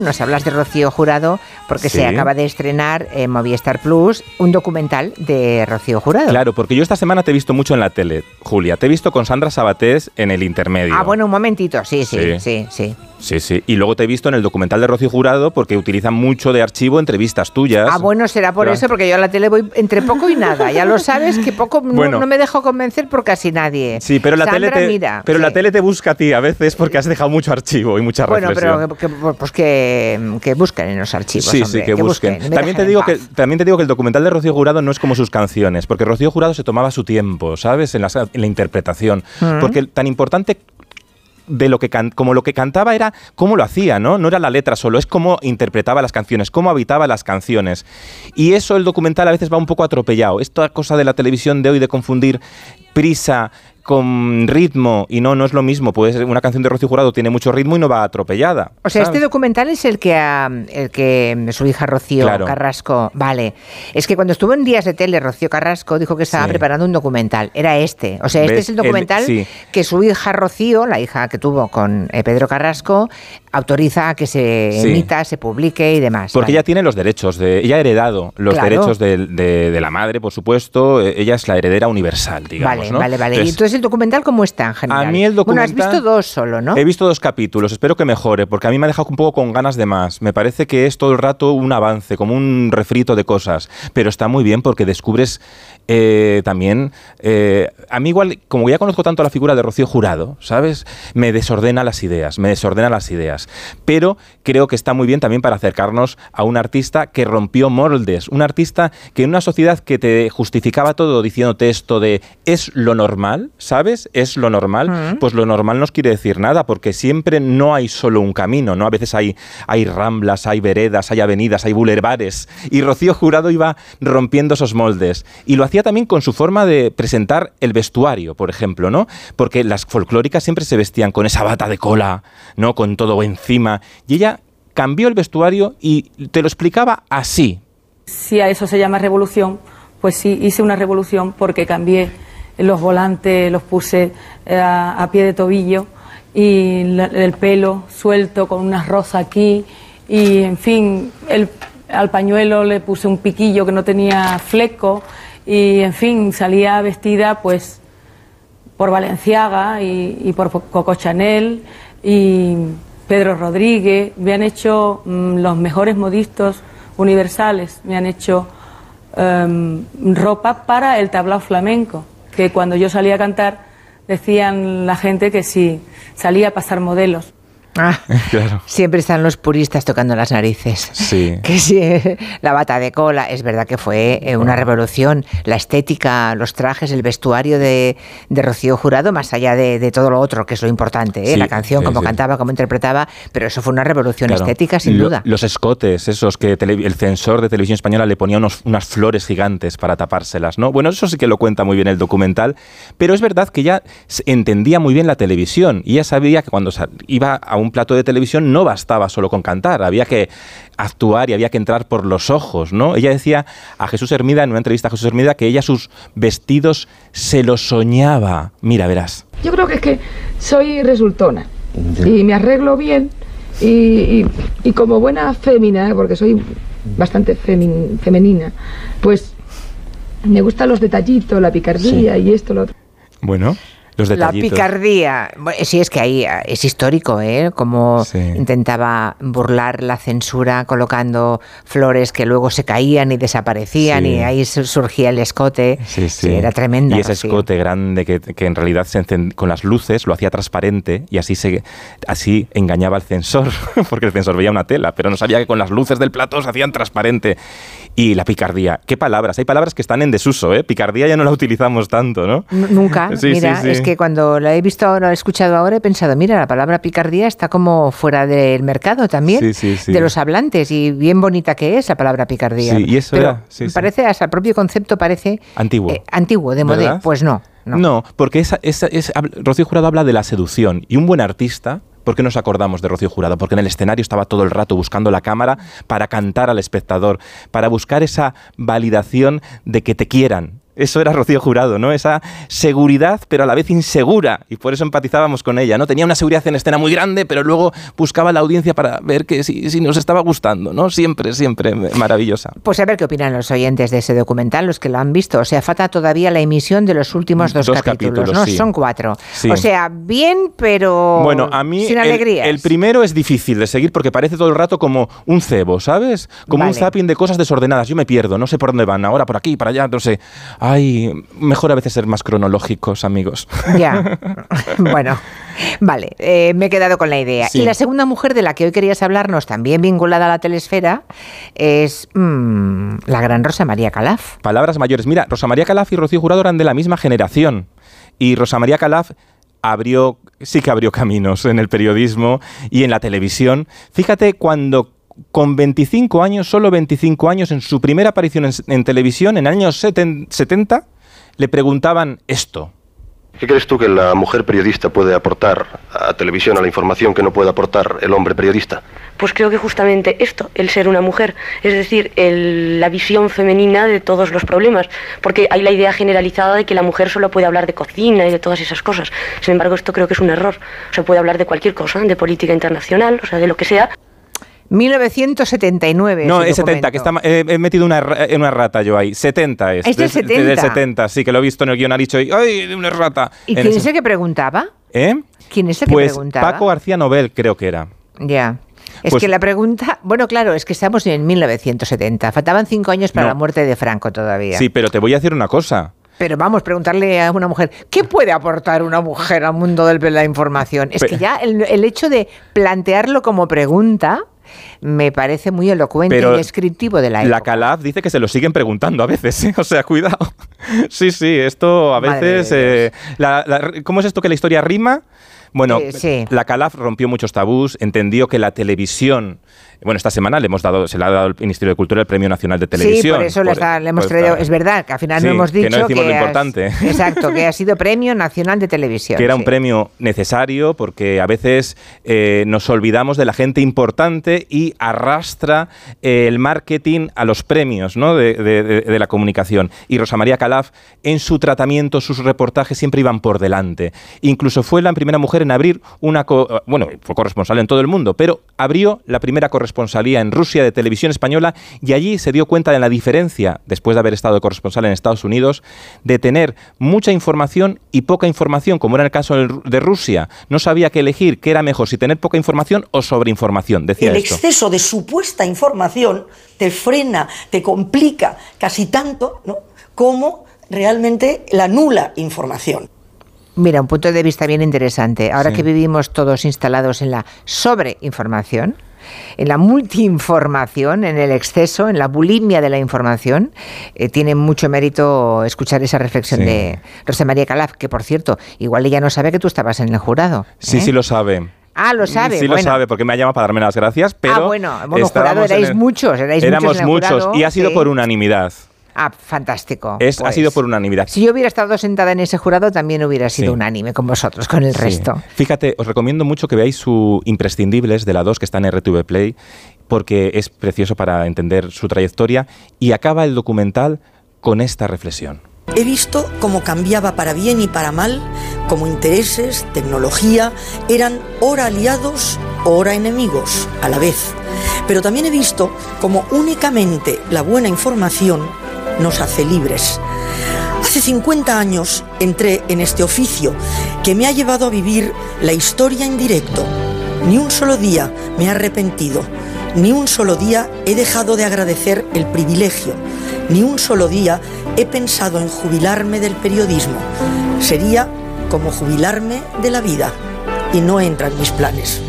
Nos hablas de Rocío Jurado porque Sí. se acaba de estrenar en Movistar Plus un documental de Rocío Jurado. Claro, porque yo esta semana te he visto mucho en la tele, Julia. Te he visto con Sandra Sabatés en El Intermedio. Ah, bueno, un momentito, sí. Sí. Y luego te he visto en el documental de Rocío Jurado porque utilizan mucho de archivo entrevistas tuyas. Ah, bueno, será por eso, porque yo a la tele voy entre poco y nada. Ya lo sabes que poco no me dejo convencer por casi nadie. Sí, pero la Sandra, tele mira, pero sí. la tele te busca a ti a veces porque has dejado mucho archivo y mucha reflexión. Bueno, pero pues que busquen en los archivos, Sí, hombre, que busquen. me También te dejen digo en que paz. también te digo que el documental de Rocío Jurado no es como sus canciones, porque Rocío Jurado se tomaba su tiempo, ¿sabes? En la interpretación, porque tan importante de lo que como lo que cantaba era cómo lo hacía, ¿no? No era la letra solo, es cómo interpretaba las canciones, cómo habitaba las canciones. Y eso el documental a veces va un poco atropellado. Esta cosa de la televisión de hoy de confundir prisa con ritmo, y no es lo mismo. Puede ser, una canción de Rocío Jurado tiene mucho ritmo y no va atropellada. O sea, ¿sabes? este documental es el que su hija Rocío Claro. Carrasco... Vale. Es que cuando estuvo en Días de Tele, Rocío Carrasco dijo que estaba Sí. preparando un documental. Era este. O sea, este ¿Ves? es el documental Sí. que su hija Rocío, la hija que tuvo con Pedro Carrasco, autoriza a que se Sí. emita, se publique y demás. Porque Vale. ella tiene los derechos, ella ha heredado los Claro. derechos de la madre, por supuesto. Ella es la heredera universal, digamos, Vale, ¿no? vale. Y entonces el documental, ¿cómo está en general? A mí el Bueno, has documental- visto dos solo, ¿no? He visto 2 capítulos, espero que mejore, porque a mí me ha dejado un poco con ganas de más. Me parece que es todo el rato un avance, como un refrito de cosas, pero está muy bien porque descubres también... a mí igual, como ya conozco tanto la figura de Rocío Jurado, ¿sabes? Me desordena las ideas, pero creo que está muy bien también para acercarnos a un artista que rompió moldes, un artista que en una sociedad que te justificaba todo diciéndote esto de es lo normal, ¿sabes? Es lo normal, pues lo normal no os quiere decir nada, porque siempre no hay solo un camino, ¿no? A veces hay ramblas, hay veredas, hay avenidas, hay bulevares, y Rocío Jurado iba rompiendo esos moldes, y lo hacía también con su forma de presentar el vestuario, por ejemplo, ¿no? Porque las folclóricas siempre se vestían con esa bata de cola, ¿no? Con todo encima, y ella cambió el vestuario y te lo explicaba así. Si a eso se llama revolución, pues sí, hice una revolución porque cambié los volantes, los puse a pie de tobillo y el pelo suelto con unas rosas aquí y, en fin, al pañuelo le puse un piquillo que no tenía fleco y, en fin, salía vestida pues por Balenciaga y por Coco Chanel y Pedro Rodríguez. Me han hecho los mejores modistas universales, me han hecho ropa para el tablao flamenco, que cuando yo salía a cantar decían la gente que sí, salía a pasar modelos. Ah, Claro. siempre están los puristas tocando las narices. Sí. Que sí, la bata de cola, es verdad que fue una revolución. La estética, los trajes, el vestuario de Rocío Jurado, más allá de todo lo otro, que es lo importante, Sí, la canción, sí, cómo sí. cantaba, cómo interpretaba, pero eso fue una revolución Claro. estética, sin duda. Los escotes, esos que el censor de Televisión Española le ponía unas flores gigantes para tapárselas, ¿no? Bueno, eso sí que lo cuenta muy bien el documental, pero es verdad que ella entendía muy bien la televisión y ella sabía que cuando iba a un plato de televisión no bastaba solo con cantar, había que actuar y había que entrar por los ojos, ¿no? Ella decía a Jesús Hermida, en una entrevista a Jesús Hermida, que ella sus vestidos se los soñaba. Mira, verás. Yo creo que es que soy resultona y me arreglo bien y como buena fémina, porque soy bastante femenina, pues me gustan los detallitos, la picardía y esto, lo otro. Bueno, los La detallitos. picardía. Bueno, sí, es que ahí es histórico, ¿eh? Como Sí. intentaba burlar la censura colocando flores que luego se caían y desaparecían, Sí. y ahí surgía el escote. Sí, sí. Era tremenda. Y ese Rocío. escote grande que en realidad con las luces lo hacía transparente y así engañaba al censor, porque el censor veía una tela, pero no sabía que con las luces del plató se hacían transparente. Y la picardía, ¿qué palabras? Hay palabras que están en desuso, ¿eh? Picardía ya no la utilizamos tanto, ¿no? Nunca, Sí, mira, sí, sí. es que cuando la he visto ahora, la he escuchado ahora, he pensado, mira, la palabra picardía está como fuera del mercado también, Sí, sí, sí. de los hablantes, y bien bonita que es la palabra picardía. Sí, y eso pero era, sí, sí. parece, hasta el propio concepto parece Antiguo. Antiguo, de modé. ¿Verdad? Pues no. No, porque Rocío Jurado habla de la seducción y un buen artista. ¿Por qué nos acordamos de Rocío Jurado? Porque en el escenario estaba todo el rato buscando la cámara para cantar al espectador, para buscar esa validación de que te quieran. Eso era Rocío Jurado, ¿no? Esa seguridad, pero a la vez insegura, y por eso empatizábamos con ella, ¿no? Tenía una seguridad en escena muy grande, pero luego buscaba la audiencia para ver que si nos estaba gustando, ¿no? Siempre maravillosa. Pues a ver qué opinan los oyentes de ese documental, los que lo han visto. O sea, falta todavía la emisión de los últimos dos capítulos, ¿no? Sí. Son 4. Sí. O sea, bien, pero bueno, a mí sin alegrías. El primero es difícil de seguir porque parece todo el rato como un cebo, ¿sabes? Como un zapping de cosas desordenadas. Yo me pierdo, no sé por dónde van, ahora por aquí, para allá, no sé. Ay, mejor a veces ser más cronológicos, amigos. Ya, bueno, vale, me he quedado con la idea. Sí. Y la segunda mujer de la que hoy querías hablarnos, también vinculada a la telesfera, es la gran Rosa María Calaf. Palabras mayores. Mira, Rosa María Calaf y Rocío Jurado eran de la misma generación. Y Rosa María Calaf sí que abrió caminos en el periodismo y en la televisión. Fíjate cuando con 25 años, solo 25 años, en su primera aparición en televisión, en el año 70, le preguntaban esto. ¿Qué crees tú que la mujer periodista puede aportar a televisión, a la información que no puede aportar el hombre periodista? Pues creo que justamente esto, el ser una mujer, es decir, la visión femenina de todos los problemas, porque hay la idea generalizada de que la mujer solo puede hablar de cocina y de todas esas cosas. Sin embargo, esto creo que es un error. Se puede hablar de cualquier cosa, de política internacional, o sea, de lo que sea. 1979. No, es 70, que he metido una rata yo ahí. 70 es. ¿Es del 70? Del 70, sí, que lo he visto en el guion, ha dicho, ¡ay, una rata! ¿Y quién es el que preguntaba? ¿Quién es el que preguntaba? Paco García Nobel, creo que era. Ya. Es que la pregunta... Bueno, claro, es que estamos en 1970. Faltaban 5 años para la muerte de Franco todavía. Sí, pero te voy a decir una cosa. Pero vamos, preguntarle a una mujer, ¿qué puede aportar una mujer al mundo de la información? Es que ya el hecho de plantearlo como pregunta me parece muy elocuente y descriptivo de la época. La Calaf dice que se lo siguen preguntando a veces, ¿eh? O sea, cuidado. Sí, esto a veces... ¿Cómo es esto que la historia rima? Bueno, sí. La Calaf rompió muchos tabús, entendió que la televisión... Bueno, esta semana se le ha dado al Ministerio de Cultura el Premio Nacional de Televisión. Sí, por eso le hemos traído... Es verdad, que al final no hemos dicho que no decimos lo importante. Exacto, que ha sido Premio Nacional de Televisión. Que era un premio necesario porque a veces nos olvidamos de la gente importante y arrastra el marketing a los premios, ¿no? de la comunicación. Y Rosa María Calaf, en su tratamiento, sus reportajes siempre iban por delante. Incluso fue la primera mujer en abrir fue corresponsal en todo el mundo, pero abrió la primera corresponsalía en Rusia de Televisión Española y allí se dio cuenta de la diferencia, después de haber estado de corresponsal en Estados Unidos, de tener mucha información y poca información, como era el caso de Rusia. No sabía qué elegir, qué era mejor, si tener poca información o sobreinformación, decía el esto. Exceso de supuesta información te frena, te complica casi tanto, ¿no?, como realmente la nula información. Mira, un punto de vista bien interesante. Ahora que vivimos todos instalados en la sobreinformación, en la multiinformación, en el exceso, en la bulimia de la información, tiene mucho mérito escuchar esa reflexión de Rosa María Calaf, que por cierto, igual ella no sabe que tú estabas en el jurado. Sí lo sabe. Ah, lo sabe. Sí, lo sabe, porque me ha llamado para darme las gracias, pero... jurado éramos muchos. Éramos muchos y ha sido por unanimidad. Ah, fantástico. Ha sido por unanimidad. Si yo hubiera estado sentada en ese jurado, también hubiera sido unánime con vosotros, con el resto. Fíjate, os recomiendo mucho que veáis su Imprescindibles de la 2, que está en RTV Play, porque es precioso para entender su trayectoria, y acaba el documental con esta reflexión. He visto cómo cambiaba para bien y para mal, cómo intereses, tecnología, eran ora aliados, ora enemigos, a la vez. Pero también he visto cómo únicamente la buena información nos hace libres. Hace 50 años entré en este oficio que me ha llevado a vivir la historia en directo. Ni un solo día me he arrepentido, ni un solo día he dejado de agradecer el privilegio, ni un solo día he pensado en jubilarme del periodismo. Sería como jubilarme de la vida y no entra en mis planes.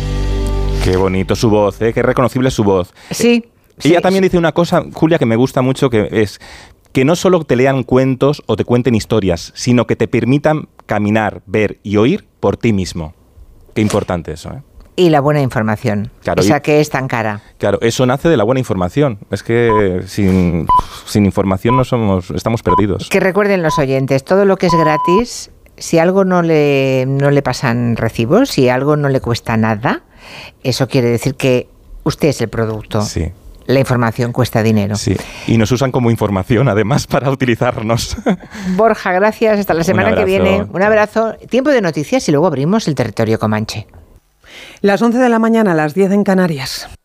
Qué bonito su voz, qué reconocible su voz. Sí. Ella también dice una cosa, Julia, que me gusta mucho, que es que no solo te lean cuentos o te cuenten historias, sino que te permitan caminar, ver y oír por ti mismo. Qué importante eso, ¿eh? Y la buena información, claro, esa que es tan cara. Claro, eso nace de la buena información. Es que sin información estamos perdidos. Que recuerden los oyentes, todo lo que es gratis, si algo no le pasan recibos, si algo no le cuesta nada, eso quiere decir que usted es el producto. Sí. la información cuesta dinero. Sí, y nos usan como información, además, para utilizarnos. Borja, gracias. Hasta la semana que viene. Un abrazo. Tiempo de noticias y luego abrimos el territorio comanche. Las 11 de la mañana, las 10 en Canarias.